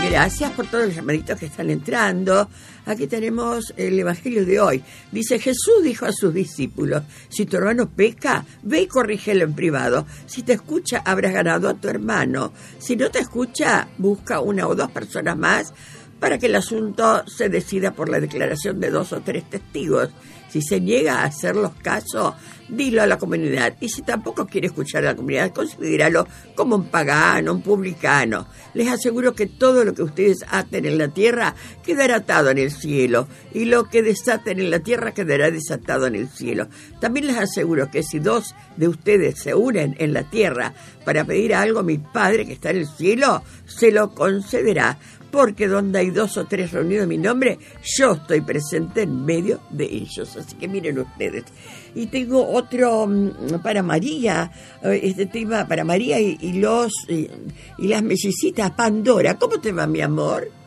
Gracias por todos los llamaditos que están entrando. Aquí tenemos el Evangelio de hoy. Dice, Jesús dijo a sus discípulos, si tu hermano peca, ve y corrígelo en privado. Si te escucha, habrás ganado a tu hermano. Si no te escucha, busca una o dos personas más para que el asunto se decida por la declaración de 2 o 3 testigos. Si se niega a hacerlos caso, dilo a la comunidad. Y si tampoco quiere escuchar a la comunidad, considéralo como un pagano, un publicano. Les aseguro que todo lo que ustedes aten en la tierra quedará atado en el cielo, y lo que desaten en la tierra quedará desatado en el cielo. También les aseguro que si 2 de ustedes se unen en la tierra para pedir algo a mi Padre que está en el cielo, se lo concederá. Porque donde hay 2 o 3 reunidos en mi nombre, yo estoy presente en medio de ellos. Así que miren ustedes. Y tengo otro para María, este tema para María y las mellicitas Pandora. ¿Cómo te va, mi amor?